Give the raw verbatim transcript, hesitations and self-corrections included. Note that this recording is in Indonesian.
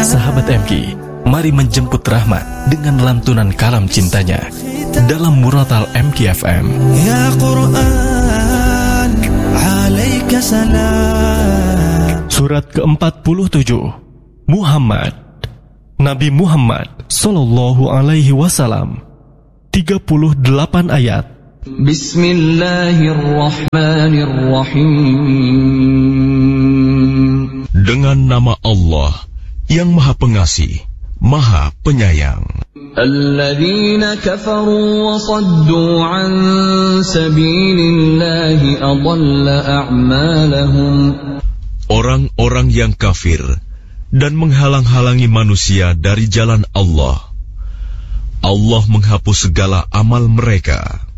Sahabat M K, mari menjemput rahmat dengan lantunan kalam cintanya dalam Muratal M K F M. Ya Quran, alaika salam. Surat keempat puluh tujuh, Muhammad, Nabi Muhammad Sallallahu Alaihi Wasallam, tiga puluh delapan ayat. Bismillahirrahmanirrahim. Dengan nama Allah yang Maha Pengasih, Maha Penyayang. Alladzina kafaru wa saddu an sabilillahi adalla a'malahum. Orang-orang yang kafir dan menghalang-halangi manusia dari jalan Allah, Allah menghapus segala amal mereka.